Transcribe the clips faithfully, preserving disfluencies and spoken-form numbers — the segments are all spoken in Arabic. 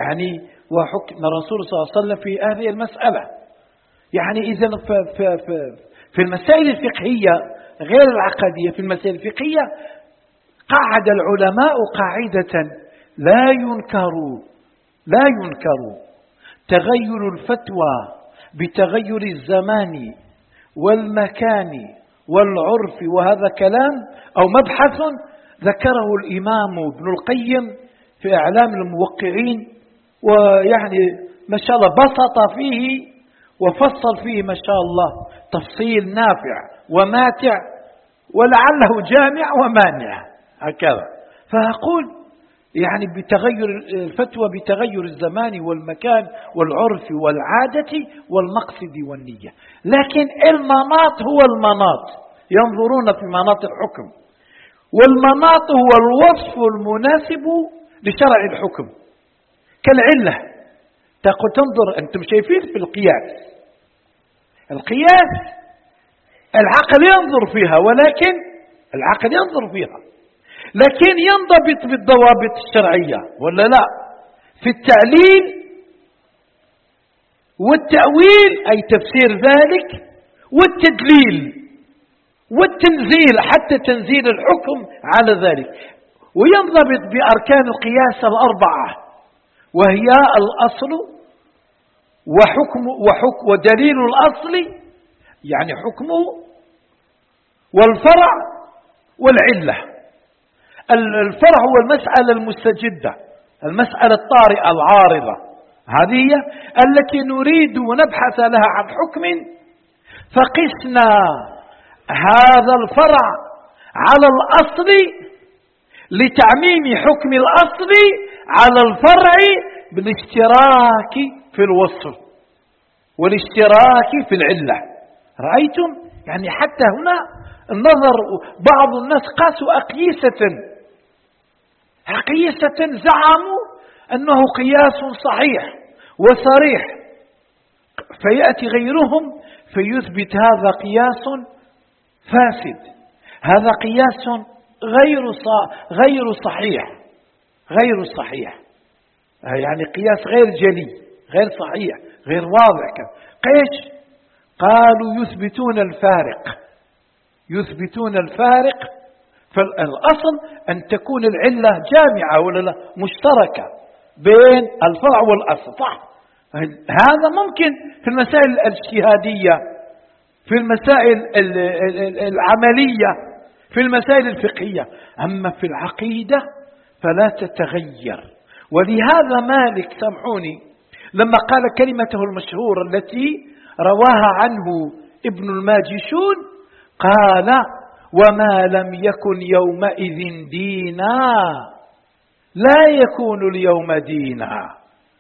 يعني وحكم الرسول صلى الله عليه وسلم في هذه المسألة. يعني إذا في, في, في المسائل الفقهية غير العقدية، في المسائل الفقهية قعد العلماء قاعدة لا ينكر لا ينكر تغير الفتوى بتغير الزمان والمكان والعرف. وهذا كلام أو مبحث ذكره الإمام ابن القيم في إعلام الموقعين، ويعني ما شاء الله بسط فيه وفصل فيه ما شاء الله تفصيل نافع وماتع، ولعله جامع ومانع هكذا. فأقول يعني بتغير الفتوى بتغير الزمان والمكان والعرف والعادة والمقصد والنية. لكن المناط هو المناط، ينظرون في مناط الحكم، والمناط هو الوصف المناسب لشرع الحكم كالعلة. تقول تنظر أنتم شايفين في القياس، القياس العقل ينظر فيها، ولكن العقل ينظر فيها لكن ينضبط بالضوابط الشرعية ولا لا؟ في التعليل والتأويل أي تفسير ذلك، والتدليل والتنزيل حتى تنزيل الحكم على ذلك. وينضبط بأركان القياس الأربعة، وهي الأصل وحكم وحكم ودليل الأصل يعني حكمه، والفرع والعلة. الفرع هو المسألة المستجدة، المسألة الطارئة العارضة، هذه التي نريد ونبحث لها عن حكم، فقسنا هذا الفرع على الأصل لتعميم حكم الأصل على الفرع بالاشتراك في الوصف والاشتراك في العلة. رأيتم؟ يعني حتى هنا النظر، بعض الناس قاسوا أقيسة أقيسة زعموا أنه قياس صحيح وصريح، فيأتي غيرهم فيثبت هذا قياس فاسد، هذا قياس غير غير صحيح غير صحيح يعني قياس غير جلي غير صحيح غير واضح. قيش قالوا يثبتون الفارق يثبتون الفارق فالأصل أن تكون العلة جامعة ولا لا مشتركة بين الفرع والأصل، صح؟ هذا ممكن في المسائل الاجتهادية، في المسائل العملية، في المسائل الفقهية. أما في العقيدة فلا تتغير. ولهذا مالك سامحوني لما قال كلمته المشهورة التي رواها عنه ابن الماجشون قال: وما لم يكن يومئذ دينا لا يكون اليوم دينا.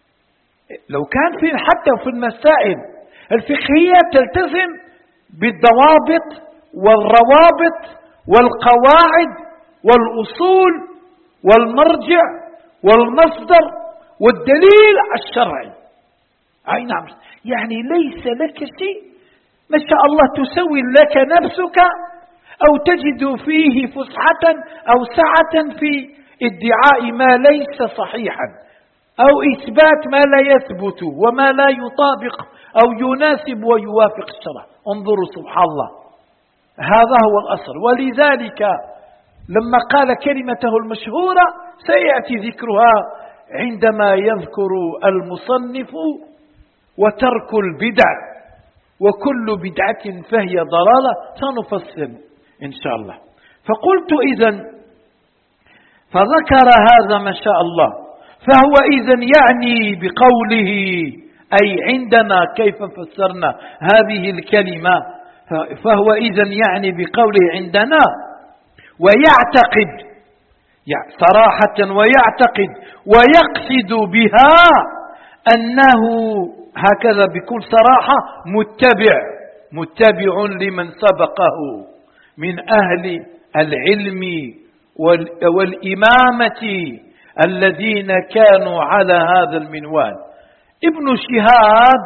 لو كان في حتى في المسائل الفقهية تلتزم بالضوابط والروابط والقواعد والأصول والمرجع والمصدر والدليل الشرعي. أي نعم، يعني ليس لك شيء ما شاء الله تسوي لك نفسك أو تجد فيه فسحة أو سعة في ادعاء ما ليس صحيحا أو إثبات ما لا يثبت وما لا يطابق أو يناسب ويوافق الشرع. انظروا سبحان الله، هذا هو الأصل. ولذلك لما قال كلمته المشهورة سيأتي ذكرها عندما يذكر المصنف وترك البدع وكل بدعة فهي ضلالة، سنفصل إن شاء الله. فقلت إذن فذكر هذا ما شاء الله، فهو إذن يعني بقوله أي عندنا كيف فسرنا هذه الكلمة، فهو إذن يعني بقوله عندنا ويعتقد صراحة ويعتقد ويقصد بها أنه هكذا بكل صراحة متبع متبع لمن سبقه من أهل العلم والإمامة الذين كانوا على هذا المنوال. ابن شهاب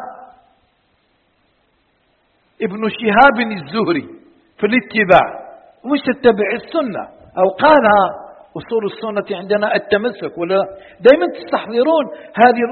ابن شهاب الزهري في الاتباع مش تتبع السنة، أو قالها أصول السنة عندنا التمسك، ولا دائما تستحضرون هذه